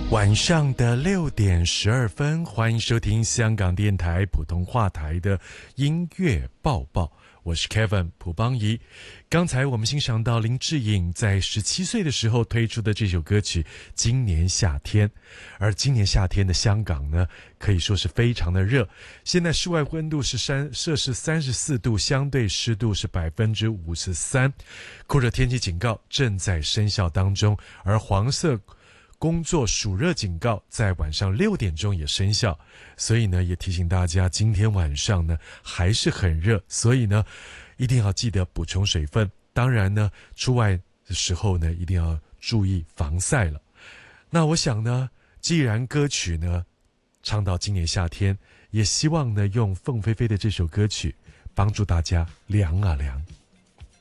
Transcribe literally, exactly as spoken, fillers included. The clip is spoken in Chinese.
晚上的六点十二分，欢迎收听香港电台普通话台的音乐报报，我是 Kevin 蒲邦仪。刚才我们欣赏到林志颖在十七岁的时候推出的这首歌曲《今年夏天》，而今年夏天的香港呢，可以说是非常的热。现在室外温度是三摄氏三十四度，相对湿度是百分之五十三，酷热天气警告正在生效当中，而黄色工作暑热警告在晚上六点钟也生效，所以呢，也提醒大家，今天晚上呢还是很热，所以呢，一定要记得补充水分。当然呢，出外的时候呢，一定要注意防晒了。那我想呢，既然歌曲呢唱到今年夏天，也希望呢用凤飞飞的这首歌曲帮助大家凉啊凉。